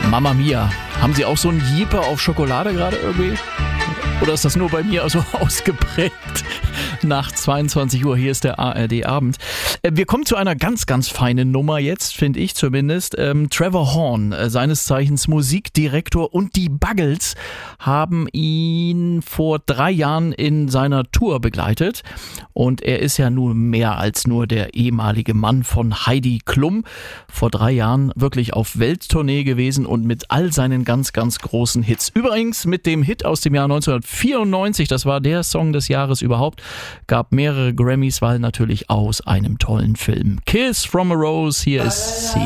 Mamma Mia. Haben Sie auch so einen Jeeper auf Schokolade gerade irgendwie? Oder ist das nur bei mir so ausgeprägt? Nach 22 Uhr, hier ist der ARD-Abend. Wir kommen zu einer ganz, ganz feinen Nummer jetzt, finde ich zumindest. Trevor Horn, seines Zeichens Musikdirektor, und die Buggles haben ihn vor 3 Jahren in seiner Tour begleitet. Und er ist ja nun mehr als nur der ehemalige Mann von Heidi Klum. Vor 3 Jahren wirklich auf Welttournee gewesen und mit all seinen ganz, ganz großen Hits. Übrigens mit dem Hit aus dem Jahr 1994, das war der Song des Jahres überhaupt, gab mehrere Grammys, weil natürlich aus einem tollen Film. Kiss from a Rose, hier ist sie.